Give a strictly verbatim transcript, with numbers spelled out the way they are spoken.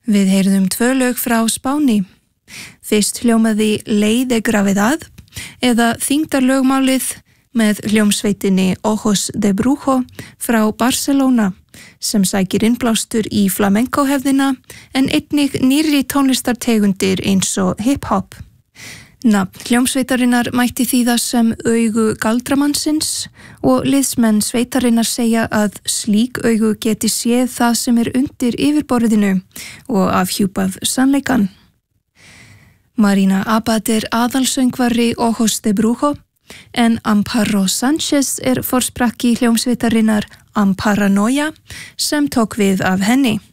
Við heyrðum tvö lög frá Spáni. Fyrst hljómaði Ley de Gravedad eða þyngdarlögmálið með hljómsveitinni Ojos de Brujo frá Barcelona sem sækir innblástur í flamenco-hefðina en einnig nýrri tónlistartegundir eins og hip-hop. Nafn hljómsveitarinnar mætti þýða sem augu galdramannsins og liðsmenn sveitarinnar segja að slík augu geti séð það sem er undir yfirborðinu og afhjúpað sannleikann. Marina Abad er aðalsöngvari Ojos de Brujo en Amparo Sánchez er forsprakki hljómsveitarinnar Amparanoia sem tók við af henni.